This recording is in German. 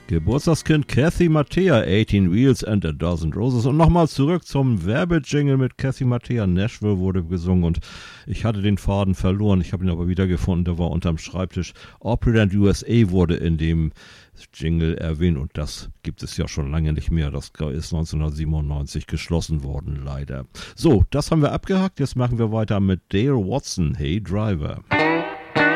Geburtstagskind Kathy Mattea, 18 Wheels and a Dozen Roses. Und nochmal zurück zum Werbejingle mit Kathy Mattea. Nashville wurde gesungen und ich hatte den Faden verloren. Ich habe ihn aber wiedergefunden, der war unterm Schreibtisch. Opryland USA wurde in dem Jingle erwähnt und das gibt es ja schon lange nicht mehr. Das ist 1997 geschlossen worden, leider. So, das haben wir abgehakt. Jetzt machen wir weiter mit Dale Watson, Hey Driver.